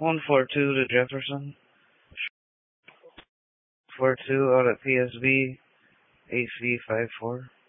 142 to Jefferson. 42 out at PSB, HV54.